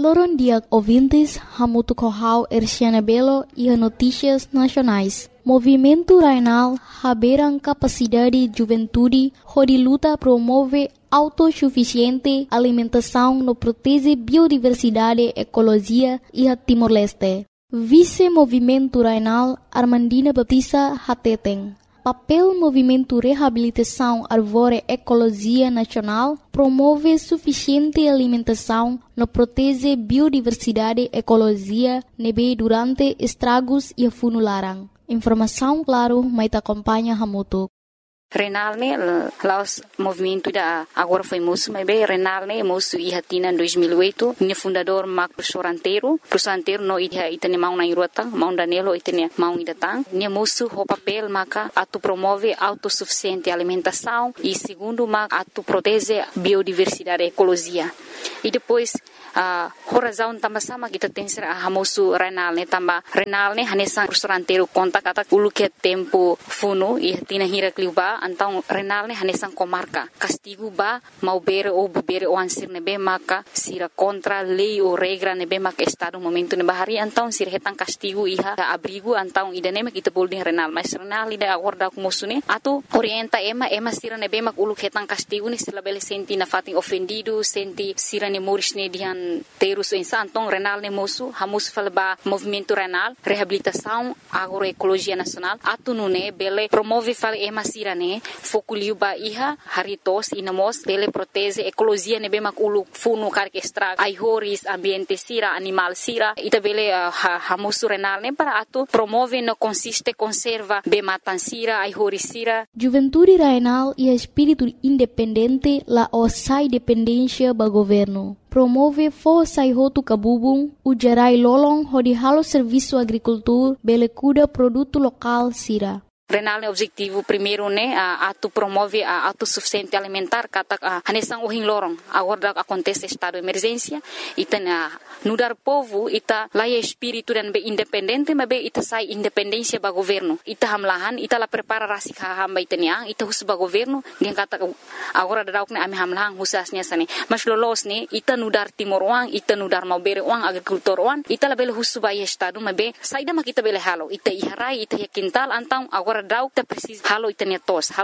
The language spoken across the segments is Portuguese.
Loron dia ouvintes, Hamutu Kohau, Erciana Belo e a Notícias Nacionais. Movimento Rainal, Haberan Capacidade Juventude, onde luta promove autossuficiente alimentação no protege biodiversidade, ecologia e a Timor-Leste. Vice-Movimento Rainal, Armandina Baptista Hateten. Papel Movimento Reabilitação Arvore Ecologia Nacional promove suficiente alimentação no protege biodiversidade, ecologia, nebe durante estragos e funularan. Informação, claro, mas acompanha Hamutu. Renal ne laos movimento da agora foi moço, mas bem Renal ne moço e hatina em 2008, minha fundador Marco Professor Anteiro no itane mau na irota, mau danelo itane mau idatang, minha moço o papel maka atu promove autossuficiente alimentação e segundo maka atu protege biodiversidade, ecologia. E depois a razão também sama kita tem ser a moço Renal ne também Renal ne hanesan Professor Anteiro conta kata ulu que tempo funo e hatina hira kliuba então Renal ne hanesan comarca castigo ba mau bere ou bebere o ansir nebe maka sira contra lei ou regra nebe maka estado momento ne bahari então sira hetan castigo iha abrigo então idane mak kita boleh Renal mas Renal ida acorda com moço ne atu orienta ema sira nebe mak ulu hetan castigo ne sila bele senti na fatin ofendido senti sira ne moris ne dihan terus então Renal ne moço hamus falba movimento Renal reabilitação agroecologia nacional atu nune bele promove fal ema sira ne fokuliu ba iha haritos inamos bele protege ecologia ne bemak ulu funu karke extra ai horis ambiente sira animal sira ita bele hamusu Renal ne para atu promove no consiste conserva be matan sira ai horis sira. Juventude Rainal e espírito independente la osai dependência ba governo. Promove força e roto cabubung, o gerai lolong hodi halo serviço agricultura bele cuda produto local sira. Renal ne objetivo primeiro ne atu promove a autossuficiente alimentar kata hanesan ohin lorong agora acontece estado de emergência ita nudar povo ita laia espírito dan be independente mas be ita sai independência ba governo ita hamlahan ita la prepara rasik hamba itania ita hus ba governo gen kata agora dadauk ne ami hamlahan husasnya sane mas lolos ne ita nudar timor wang ita nudar mau bere wang agricultor wang ita la bele hus ba estado mas be saida mak ita bele halo ita iharai ita quintal antang agora dau ita precisa halo itania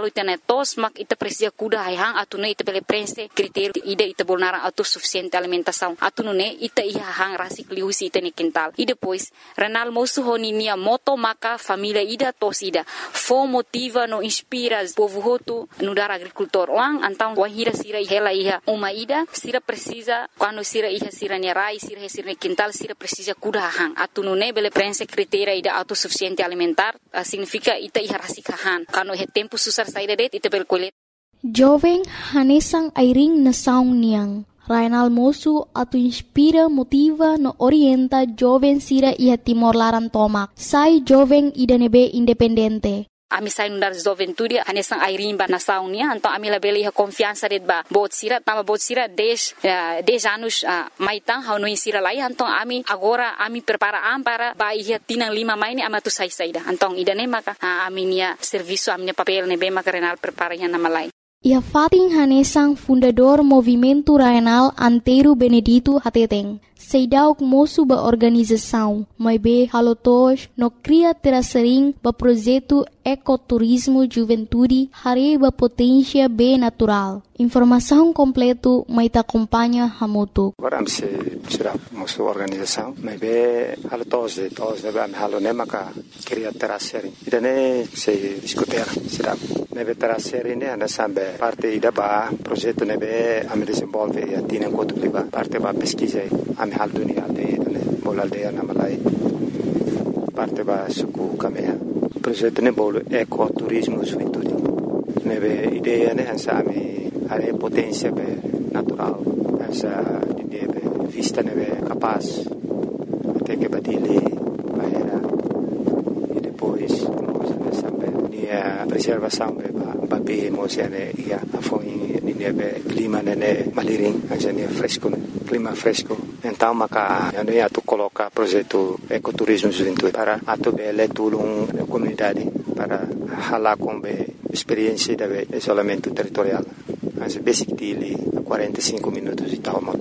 tos mak ita precisa kuda hang atune ita bele prense critério ida ita bolnara autossuficiente alimentação atune ita hang rasik liusi ita ni quintal e depois Renal moço honinia moto maka família ida tos ida fo motiva no inspira povo hotu no dar agricultor wang antang wahira sira hela iha uma ida sira precisa quando sira iha sira ni rai sira ni quintal sira precisa kuda hang atune bele prense critério ida autossuficiente alimentar significa ita iha rasik hang quando he tempo susar saída det ita bel colet jovem hanesang airing na saung niang Rainal moço atu inspira, motiva, no orienta jovem sira ia Timor Laran tomak. Sai jovem ida nebe independente. Ami sai nundar juventude hanesang airimba na saunia então ami la beli confiança det ba bot sira 10 anos maitang hau no sira lai então ami agora ami prepara para ba ia tinang 5 mai ni amatu sai saida então ida ne maka ami nia serviço ami papel ne be maka Renal prepara ia na malai. Ia Fatin Hanesang, fundador Movimento Rainal Anteiro Benedito Hateteng. Seidauk moço ba organização, mas be halotos no cria terasering ba projeto ecoturismo juventude hare ba potência be natural. Informação completo mai ta acompanha Hamutu. Agora se será moço organização, mas be halotos de ba halone maka cria terasering. Idane se discutir será nebe terasering ne ana sambe parte ida ba projeto nebe am desenvolve e atina kotu ba parte ba pesquisa am hal dunia aldeia bol aldeia na malai parte ba suku kamea projeto ne bol ecoturismo juventude nebe ideia ne hansa ami hare potência be natural hansa ideia be vista nebe capaz até que badile bahera e depois nós sambe nia preservação be ba be mosiane ia afoi nebe clima nene maliring hansa nia fresco clima fresco. Então, maka eu ia tu colocar projeto ecoturismo juventude para atu bele tulung comunidade para hala com experiência de isolamento territorial. Mas basic dele 45 minutos de tal motor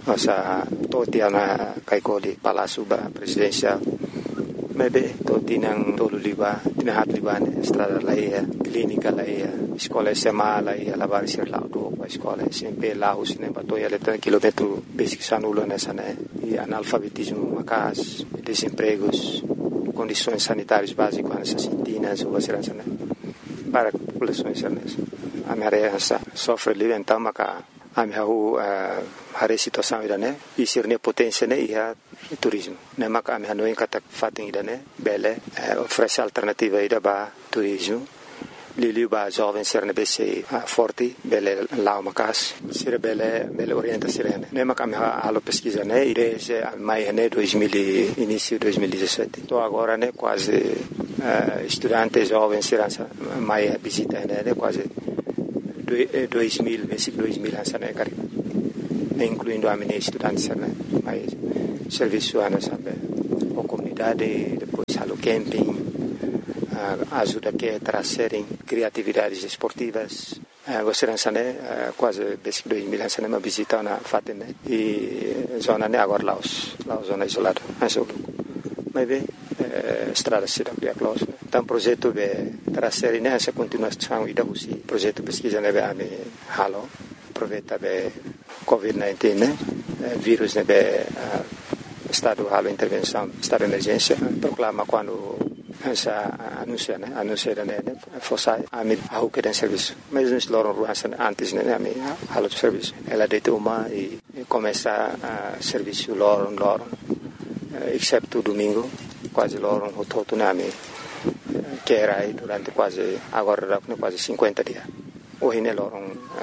Nossa totia na kaikoli Palácio Presidencial. Maybe tinang tolo liba, tinahat liba ne estrada laia, clínica laia, escola SMA laia, lavar ser laudo, escola SMP laus ne batoia letra quilômetro basic sanulo nessa né, e analfabetismo macas, desempregos, condições sanitárias básicas nessas sintinas ou vacinas né, para populações nessa. A minha área sofre livre então maca a minha a situação ida né, e ser ne potência né e turismo. Ne maka a minha não encata fating ida né, bele oferece alternativa ida ba turismo. Liliu ba jovem ser ne bese forte bele lá macas ser bele orienta ser ne maka a minha alo pesquisa né, desde maio né 2000 início 2017. Tô agora né quase estudante jovem ser maio visita né quase 2000, versículo 2000 né, cara, incluindo a minha estudante, né, mas serviço a sabe, a comunidade, depois halo camping, ajuda que trazerem criatividades esportivas, você né, quase versículo 2000 né, uma visita na Fatem, né, e zona né agora Laos zona isolada, mas bem estrada cidade é close. Então projeto de trazer nessa continuação e da usi projeto pesquisa né a me halo aproveita de COVID-19 né vírus né estado halo intervenção estado de emergência proclama quando essa anuncia né fosse a me ao que tem serviço mas nos loram ruança antes né a me halo de serviço ela deita uma e começa a serviço loram excepto domingo quase loram o todo nome que era aí durante quase 50 dias. Hoje ne loram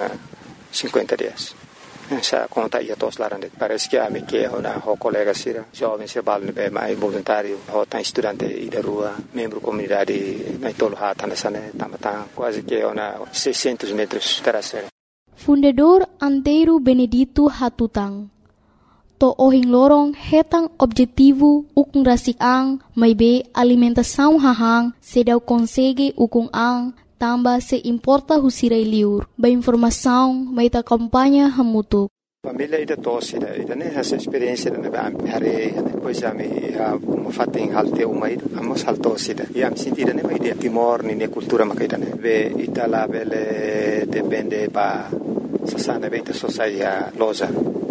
50 dias. Essa conta ia todos lá dentro. Parece que a me que o colega sira jovem se bal ne mais voluntário, o tá estudante e da rua, membro comunidade na tolo hata nessa né, tamata quase que 600 metros terasera. Fundador Antero Benedito Hatutang. To ohing lorong hetang objetivo ukung rasik ang may be alimentação hahang sedau consegue ukung ang tamba se importa husirai liur ba informação may ta kampanya hamutuk. Família ida tosse ida né essa experiência da me hare depois a me fatem halte uma ida amos haltosse ida e am sentida né ida Timor ne cultura makaida né ve itala vele depende ba sasana beta sociedade loja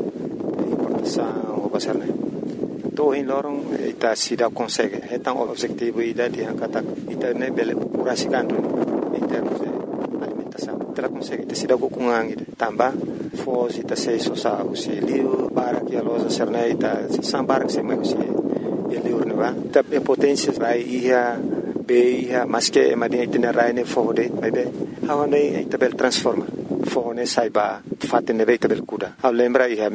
o pasar né to em lorong ita sida consegue é tão objetivo ida de kata ita né bele curasicando em termos de alimentação ela consegue ita sida com ida tamba fosse ita sei sosa o se liu para que a loja ser né ita sambar que se mais se ele urna ita potência vai ia be mas que madinha itinerário né fode vai be how né ita bel transforma fone saiba fatte ne veita bel cuda. A lembra in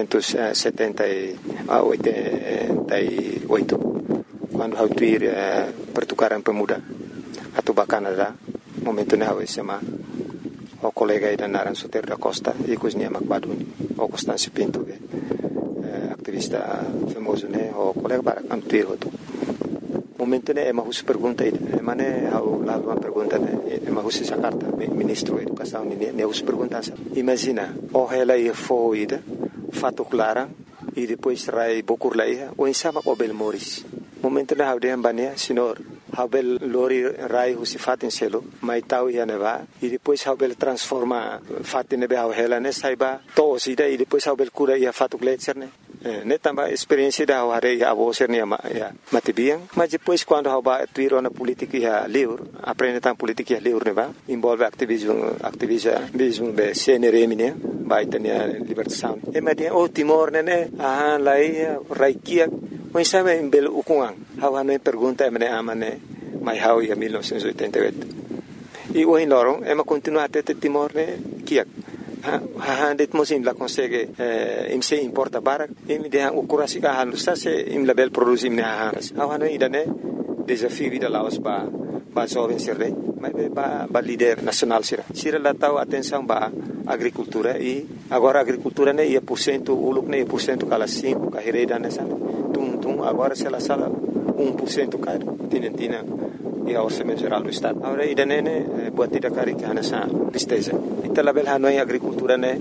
1978 quando hau tuir pertukaran pemuda atau Canada momento ne hau SMA o colega ida naran Soter da Costa e cozinha Macbaduni o Constâncio Pinto activista famoso ne o colega para antuir hotu momento ne ema hus pergunta ida emane hau lá uma pergunta ne ema hus Jakarta ministro da educação ne hus pergunta imagina o ela ia foida fato clara e depois rai bokur laia o insama o bel moris momento ne hau de ambania senhor hau bel lori rai hus fatin selo mai tau ia neva e depois hau bel transforma fatin ne hau ela ne saiba to sida e depois hau bel cura ia fato gletser ne também experiência da hora a voz né matibiang mas depois quando a ba tuiro na política livre aprende tam política livre né ba envolve ativismo be CNRM né vai ter libertação e mas o Timor né lá raikia mas sabe em belo ukuang hawa né pergunta me amane mai hau ia 1988 e o Lorong é continua até Timor né kiak det mosim la consegue im se importa barak im de o kurasi ka halu sa se im label produzim ne haras awano idane desafio vida laos ba jovem serre mas ba líder nacional sira la tau atenção ba agricultura e agora agricultura ne ia % uluk ne % kala 5 ka hereda ne san tum agora se la sala 1% ka tinentina e ao orçamento geral do estado agora idane ne buat tidak kari kana sa tristeza ita label hanoi agricultura ne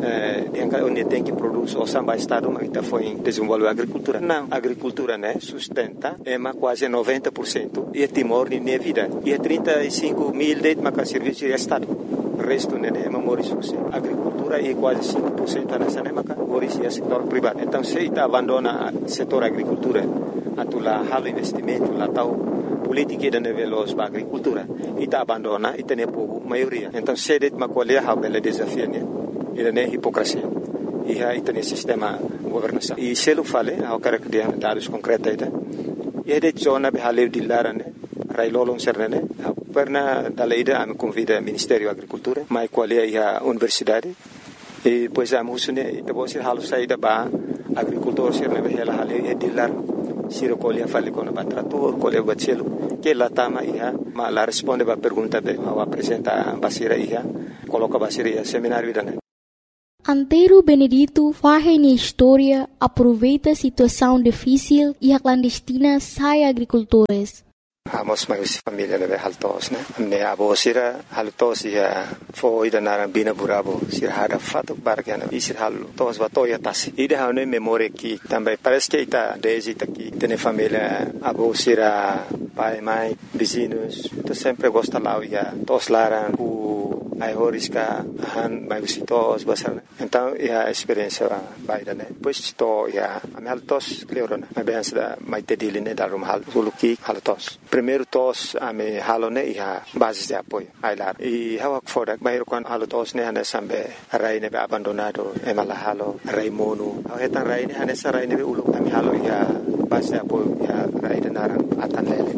onde tem que produzir o samba estado, mas está foi desenvolver a agricultura. Não, a agricultura, né, sustenta, quase 90%, e Timor nem vida. E 35 mil de serviço de estado. O resto, né, é Maurício. A agricultura é quase 5% nessa, né, Maurício é setor privado. Então, se está abandona o setor agricultura, lá halo investimento, lá tal política de nível da agricultura, e está abandona e tem povo maioria. Então, se de uma colher há bela desafio, né, e não é hipocrisia. E aí tem sistema governação. E se eu falei, eu quero que dê dados concretos, e de zona behaleu de lara, né, Railolong Sernene, pernah dalam ida kami convida Ministério da Agricultura, mas qual é a universidade, e depois a musune itu bosir halus saya ida ba agricultor Sernene hela hale e dilar siro kolia fale com o trator, kolia bacelo, que lá tama ia, mas lá responde ba pergunta be, ao apresenta basira ia, coloca basira ia seminário ida né. Antero Benedito faz na história, aproveita a situação difícil e a clandestina sai agricultores. Amos mais família leve haltos, né? Me abo sira haltos ia foi da narambina burabo sira hada fato bargana e sira haltos batoia tasi. E da ne memória que também parece que está desde aqui tem família abo sira pai mãe vizinhos, tu sempre gosta lá ia tos laran ai horisca han mai visitos basar. Então a experiência vai da né. Pois to ia am haltos cleorona. Mas bem da mai tediline da rum hal suluki haltos. Primeiro tos ame halone ia basis de apoio ai lá. E hawak fodak bairo kan haltos ne hane sambe rai ne abandonado emala halo rai monu. Hetan rai ne hane sarai ne ulu ame halo ia basis de apoio ia rai de narang atan lele.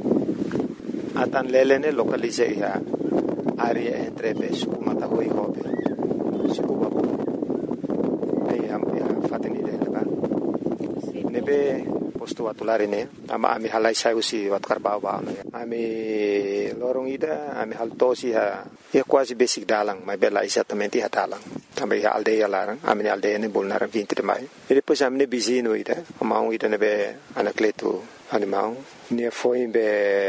Atan lele ne localize ia área entre suku matahui hobe suku babu ai am fatini de ba nebe posto atulari ne ama ami halai sai usi wat karbau ba ami lorong ida ami haltosi ha e quase basic dalang mas bela exatamente ha dalang também a aldeia lá ami aldeia ne bolnar 20 de maio e depois ami ne bizino ida amau ida nebe anacleto animal ne foi em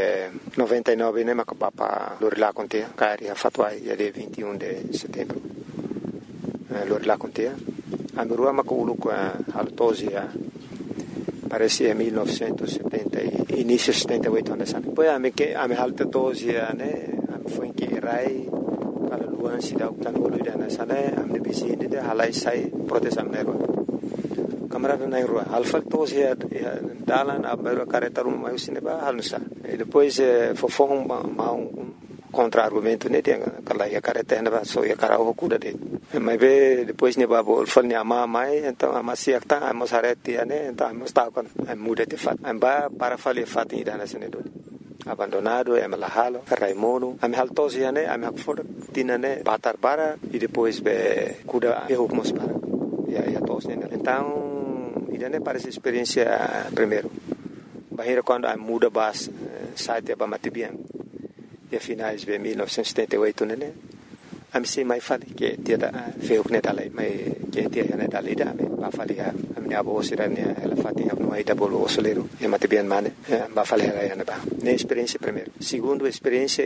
99 né macapapa lorila contea cari a fatuai de 21 de setembro lorila contea a mirua maculu com a altosia parecia 1970 início 78 anos depois a me que a me alta tosia né foi que rai para luan sida tanolo dana sana am de bisini de halai sai proteção nero camarada na rua alfa tosia dalan abero careta rumah usine ba halusa depois fofong contra-argumento né tem aquela ia careta na ba so ia carao cuda de mas be depois ne ba bol fal ne ama mai então ama siak ta ama sareti né então ama sta con muda de fat amba para fali fat ida na sene do abandonado é malahalo raimono am haltosia né am hakfor tinane batar bara e depois be cuda eu mos para ia tos né então idane parece experiência primeiro bahira quando a muda bas site ba matibian e finais de 1978 né am se mai fali que dia feu que dalai mai que dia né dalai da ba fali a minha avó sirane ela fatinha no aí da bolo soleiro e matibian mane ba fali ela né ba ne experiência primeiro segundo experiência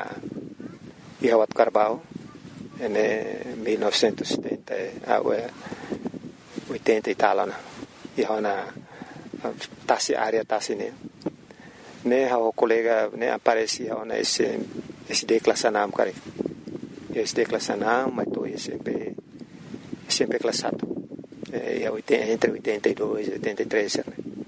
ia wat Carbau em 1970 80 e tal e hona tasi área tasi ne o colega ne aparecia ona esse declassanam cara esse declassanam mas tô sempre classado entre 82 e 83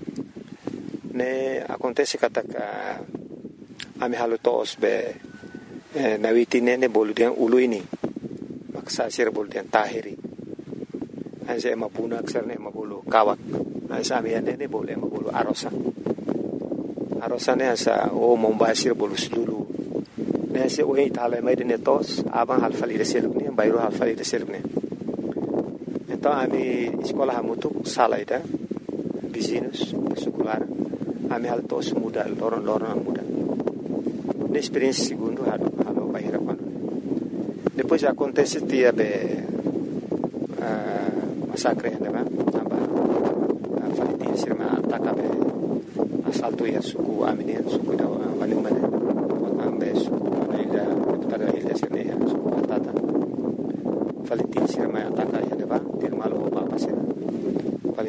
ne acontece que a me halutos be na witine ne boludian uluini maksa sir boludian tahiri anse mapuna kserne mabulu kawak anse amiane ne bole mabulu arosa ne asa o mombasir bolu sulu ne se o itala mai de netos aban halfali de selukne bairo halfali de selukne então ami escola hamutu salaida vizinhos secular ami haltos muda loron muda ne experiência segundo halo bahira quando depois acontece dia be massacre né ba falitin sirma atakabe assalto ia suku amine suku da wanumane ambe suku ila tada ila sirne suku atata falitin sirma ataka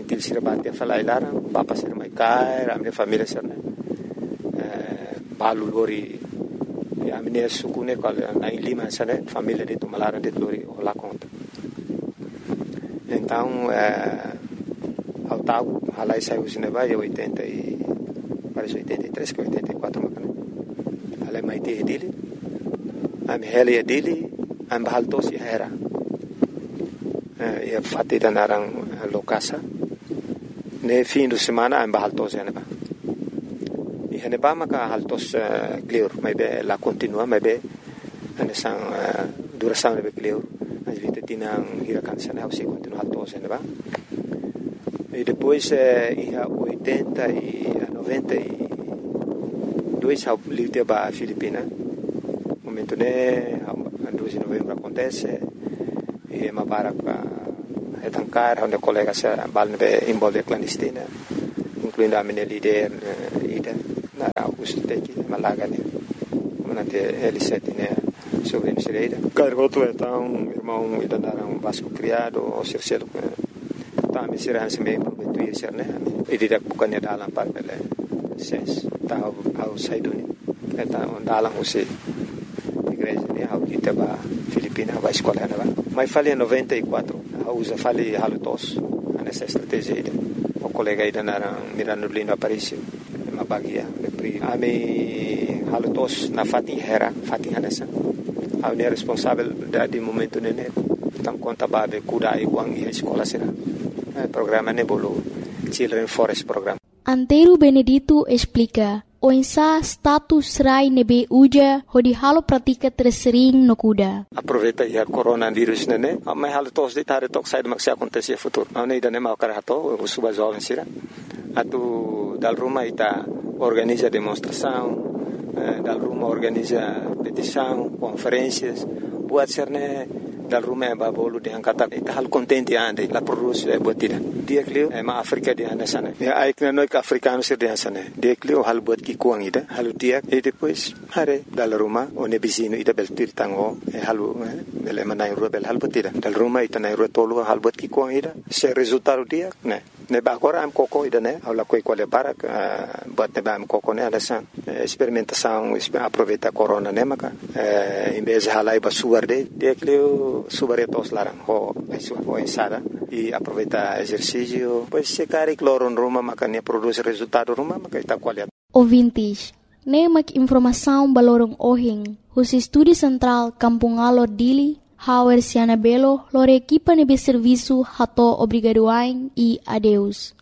til sira bate falai larang papa sira mai kai ramne família sira balu lori a minha sucune qual na Lima sana família de Tumalara de lori lá conta então ao tal alai saiu cinema e 80 e parece 83 que 84 macana alai mai te dele am heli dele am bahaltos era e fatti da narang lokasa ne fim de semana am bahaltos ene ba ene ba maka haltos clear mai be la continua mai be ane sang duração ne be clear as vite tinang hirakan sana au se continua haltos ene ba e depois ia 80 e 92 ao livre ba Filipina momento ne a 12 de novembro acontece e ma para etancar onde colega se balne involve clandestina incluindo a minha líder ida na Augusto Teki Malaga né manante L7 né sobre Misereira cargoto então irmão ida naram Vasco criado o Circelo tá me será se me prometo ir ser né e dirá bukannya dalam par bele ses tá ao saiduni então dalam você igreja né ao Itaba Filipina vai escola né mas falei 94 usa falei halutos nessa estratégia ida o colega ida naram Mirano Lino Aparicio ma bagia pri ami halutos na Fatih Hera Fatih Hanessa au ne responsável de momento nene tam conta babe kuda iwang i escola sera programa ne bolo Children Forest Program. Antero Benedito explica o insa status rai nebe uja hodi halo pratika tersering no kuda. Aproveita ia coronavírus nene, mas halo tos de tare tok sai mak se acontecer futuro. Não ida ne mau karato, o suba jovem sira. Atu dal Roma ita organiza demonstração, dal Roma organiza petição, conferências, buat serne dal Roma ba bolu de angkata ita hal contente ande la produce botida. Dia klio ma Afrika dia sana. Ya ai kna noi ka africano sir dia sana. Dia klio hal bot ki kuang ida, halu dia e depois hare dal Roma one bizino ida bel tirtango e halu bel manai rubel hal botida. Dal Roma ita nai rotolo hal bot ki kuang ida. Se resultado dia ne ba agora am coco ida ne aula coi quale para bot ne ba am coco ne ada san experimentação aproveita corona ne maka em vez de halai ba suarde dia klio subaretos larang ho ensada e aproveita exercício pois se cari cloron Roma maka ne produz resultado Roma maka ita qualidade ouvintes ne mak informação balorong ohing hus estúdio central Kampung Alor Dili Hauer Siana Belo lore equipa nebe serviço hato obrigadoain e adeus